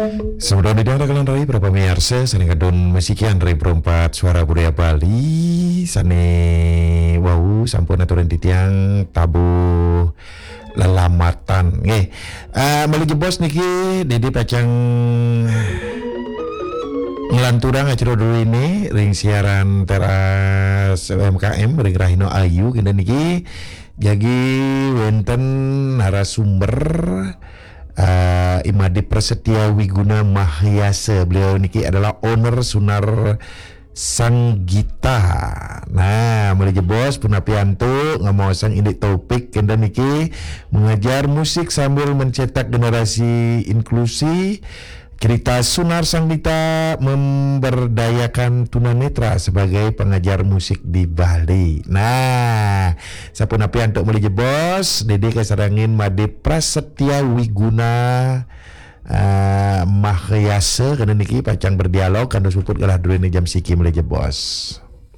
Sudah didangdakan rai berapa miarse sani kadon masikian rai perempat suara budaya Bali sani wau sampun aturan titiang tabu lelamatan nggih. Malih bos niki Dede pacang ngelanturang acara dulu ini ring siaran teras UMKM ring Rahino Ayu kena niki jagi wenten narasumber Imadi Prasetya Wiguna Mahyasa. Beliau niki adalah owner Sunar Sanggita. Nah, mulai bos Punapianto ngomong sang ini topik kenda niki mengajar musik sambil mencetak generasi inklusi. Cerita Sunar Sanggita memberdayakan tunanetra sebagai pengajar musik di Bali. Nah, sapunapi untuk mulai bos Dede kasarangin Made Prasetya Wiguna Mahyasa karena niki pacang berdialog kan support kalah dulu ini jam siki mulai bos.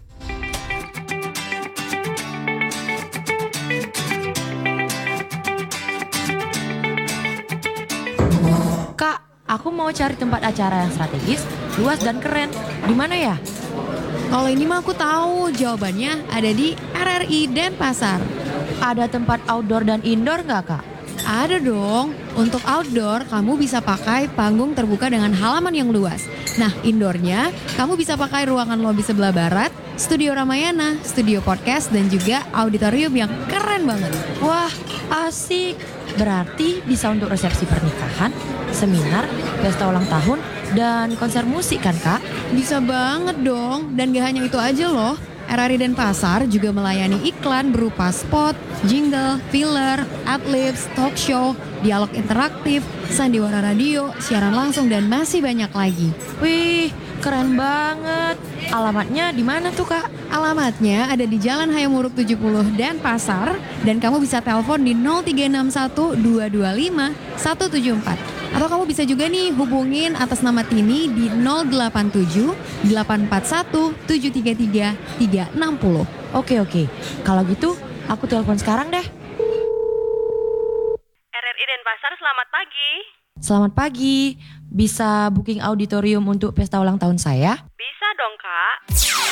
Aku mau cari tempat acara yang strategis, luas dan keren. Di mana ya? Kalau ini mah aku tahu jawabannya ada di RRI Denpasar. Ada tempat outdoor dan indoor nggak, Kak? Ada dong. Untuk outdoor, kamu bisa pakai panggung terbuka dengan halaman yang luas. Nah, indoornya, kamu bisa pakai ruangan lobi sebelah barat, studio Ramayana, studio podcast, dan juga auditorium yang keren banget. Wah, asik. Berarti bisa untuk resepsi pernikahan, seminar, pesta ulang tahun, dan konser musik kan, Kak? Bisa banget dong. Dan gak hanya itu aja loh. RRI Denpasar juga melayani iklan berupa spot, jingle, filler, adlibs, talk show, dialog interaktif, sandiwara radio, siaran langsung, dan masih banyak lagi. Wih, keren banget. Alamatnya di mana tuh, Kak? Alamatnya ada di Jalan Hayamuruk 70 Denpasar dan kamu bisa telepon di 0361 225 174. Atau kamu bisa juga nih hubungin atas nama Tini di 087 841 733 360. Oke. Kalau gitu, aku telepon sekarang deh. RRI Denpasar, selamat pagi. Selamat pagi. Bisa booking auditorium untuk pesta ulang tahun saya? Bisa dong, Kak.